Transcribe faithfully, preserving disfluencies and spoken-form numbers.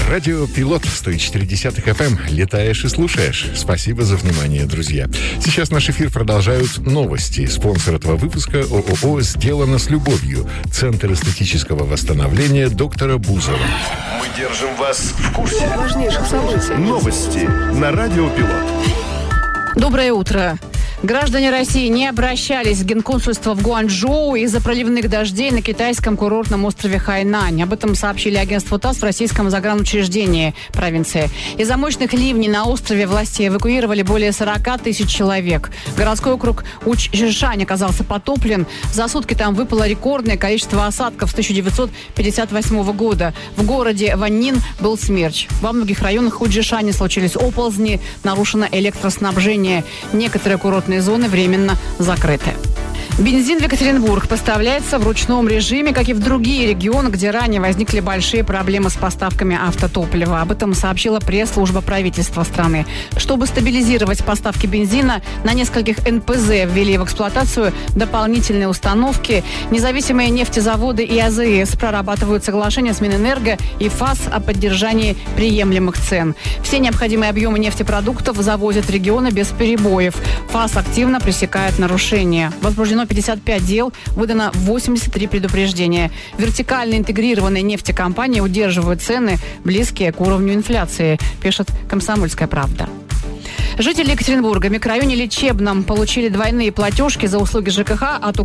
Радио Пилот сто четыре эф эм. Летаешь и слушаешь. Спасибо за внимание, друзья. Сейчас наш эфир продолжают новости. Спонсор этого выпуска ООО «Сделано с любовью». Центр эстетического восстановления доктора Бузова. Мы держим вас в курсе важнейших событий. Новости на Радио Пилот. Доброе утро. Граждане России не обращались в Генконсульство в Гуанчжоу из-за проливных дождей на китайском курортном острове Хайнань. Об этом сообщили агентству ТАСС в российском загранучреждении провинции. Из-за мощных ливней на острове власти эвакуировали более сорок тысяч человек. Городской округ Учжишань оказался потоплен. За сутки там выпало рекордное количество осадков с тысяча девятьсот пятьдесят восьмого года. В городе Ваннин был смерч. Во многих районах Учжишани случились оползни, нарушено электроснабжение. Некоторые курортные зоны временно закрыты. Бензин в Екатеринбург поставляется в ручном режиме, как и в другие регионы, где ранее возникли большие проблемы с поставками автотоплива. Об этом сообщила пресс-служба правительства страны. Чтобы стабилизировать поставки бензина, на нескольких эн пэ зэ ввели в эксплуатацию дополнительные установки. Независимые нефтезаводы и а зэ эс прорабатывают соглашения с Минэнерго и ФАС о поддержании приемлемых цен. Все необходимые объемы нефтепродуктов завозят в регионы без перебоев. ФАС активно пресекает нарушения. Возбуждено пятьдесят пять дел, выдано восемьдесят три предупреждения. Вертикально интегрированные нефтекомпании удерживают цены, близкие к уровню инфляции, пишет «Комсомольская правда». Жители Екатеринбурга в микрорайоне Лечебном получили двойные платежки за услуги ЖКХ от